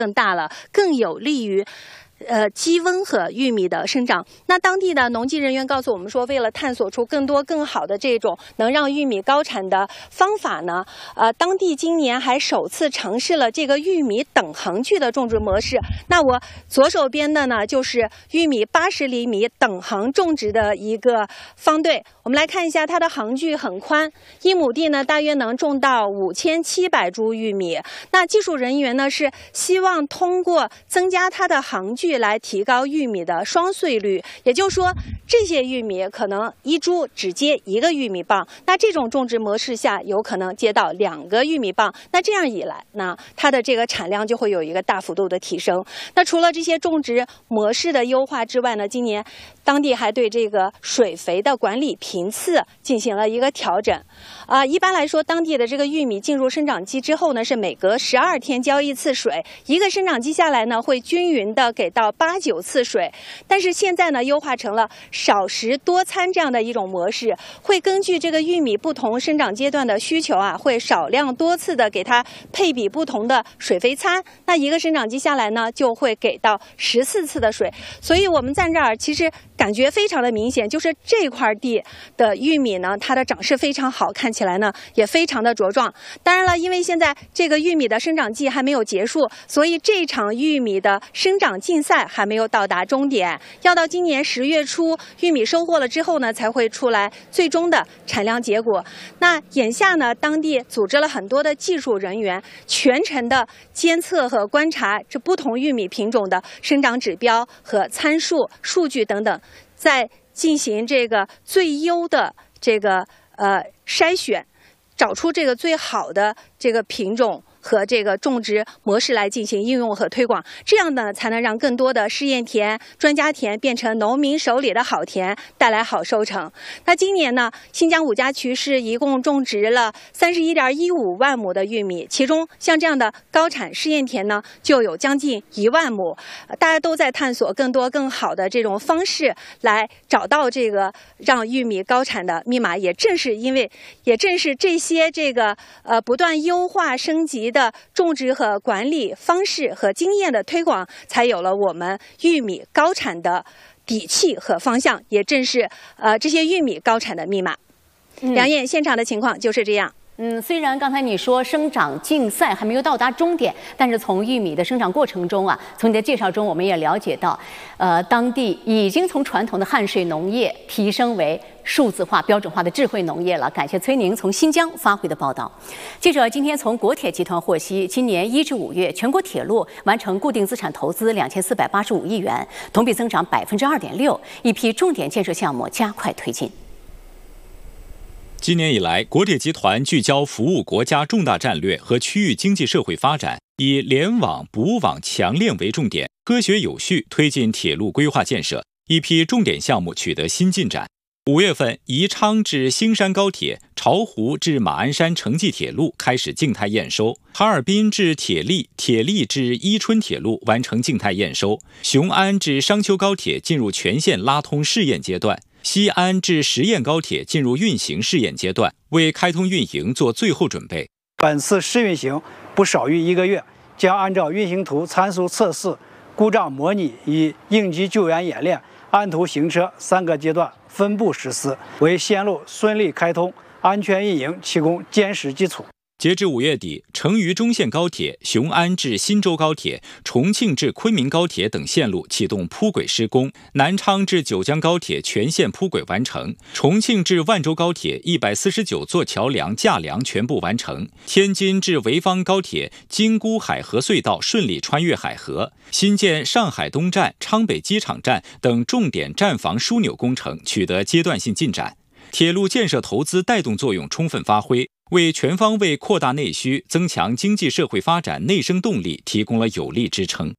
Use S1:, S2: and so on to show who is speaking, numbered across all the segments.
S1: 更大了，更有利于鸡瘟和玉米的生长。那当地的农技人员告诉我们说，为了探索出更多更好的这种能让玉米高产的方法呢，当地今年还首次尝试了这个玉米等横距的种植模式。那我左手边的呢，就是玉米80厘米等横种植的一个方队。我们来看一下，它的横距很宽，1亩地呢大约能种到5700株玉米。那技术人员呢是希望通过增加它的横距来提高玉米的双穗率，也就是说，这些玉米可能一株只结1个玉米棒，那这种种植模式下有可能结到2个玉米棒，那这样一来呢，它的这个产量就会有一个大幅度的提升。那除了这些种植模式的优化之外呢，今年当地还对这个水肥的管理频次进行了一个调整。一般来说，当地的这个玉米进入生长期之后呢，是每隔12天浇1次水，一个生长期下来呢，会均匀的给到8、9次水。但是现在呢，优化成了少食多餐这样的一种模式，会根据这个玉米不同生长阶段的需求会少量多次的给它配比不同的水肥餐。那一个生长期下来呢，就会给到14次的水。所以我们在这儿其实感觉非常的明显，就是这块地的玉米呢，它的长势非常好，看起来呢也非常的茁壮。当然了，因为现在这个玉米的生长季还没有结束，所以这场玉米的生长竞赛还没有到达终点，要到今年10月初玉米收获了之后呢，才会出来最终的产量结果。那眼下呢，当地组织了很多的技术人员，全程的监测和观察这不同玉米品种的生长指标和参数、数据等等，在进行这个最优的这个筛选，找出这个最好的这个品种和这个种植模式来进行应用和推广，这样呢才能让更多的试验田、专家田变成农民手里的好田，带来好收成。那今年呢，新疆五家渠市一共种植了31.15万亩的玉米，其中像这样的高产试验田呢，就有将近1万亩。大家都在探索更多更好的这种方式来找到这个让玉米高产的密码。也正是这些这个不断优化升级的种植和管理方式和经验的推广，才有了我们玉米高产的底气和方向，也正是这些玉米高产的密码。梁燕，现场的情况就是这样。
S2: 虽然刚才你说生长竞赛还没有到达终点，但是从玉米的生长过程中从你的介绍中我们也了解到，当地已经从传统的汗水农业提升为数字化、标准化的智慧农业了。感谢崔宁从新疆发回的报道。记者今天从国铁集团获悉，今年1至5月，全国铁路完成固定资产投资2485亿元，同比增长2.6%，一批重点建设项目加快推进。
S3: 今年以来，国铁集团聚焦服务国家重大战略和区域经济社会发展，以联网、补网、强链为重点，科学有序推进铁路规划建设，一批重点项目取得新进展。5月份，宜昌至兴山高铁、巢湖至马鞍山城际铁路开始静态验收，哈尔滨至铁力、铁力至伊春铁路完成静态验收，雄安至商丘高铁进入全线拉通试验阶段，西安至十堰高铁进入运行试验阶段，为开通运营做最后准备。
S4: 本次试运行不少于1个月，将按照运行图参数测试、故障模拟与应急救援演练、按图行车3个阶段分步实施，为线路顺利开通、安全运营提供坚实基础。
S3: 截至5月底，成渝中线高铁、雄安至忻州高铁、重庆至昆明高铁等线路启动铺轨施工，南昌至九江高铁全线铺轨完成，重庆至万州高铁149座桥梁架梁全部完成，天津至潍坊高铁京沽海河隧道顺利穿越海河，新建上海东站、昌北机场站等重点站房枢纽工程取得阶段性进展，铁路建设投资带动作用充分发挥，为全方位扩大内需、增强经济社会发展内生动力提供了有力支撑。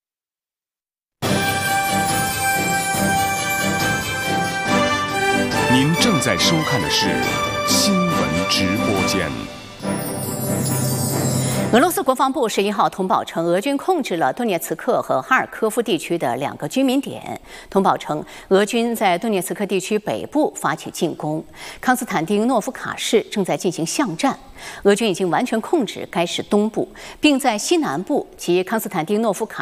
S5: 您正在收看的是新闻直播间。
S2: 俄罗斯国防部11号通报称，俄军控制了顿涅茨克和哈尔科夫地区的2个居民点。通报称，俄军在顿涅茨克地区北部发起进攻，康斯坦丁诺夫卡市正在进行巷战。俄军已经完全控制该市东部，并在西南部及康斯坦丁诺夫卡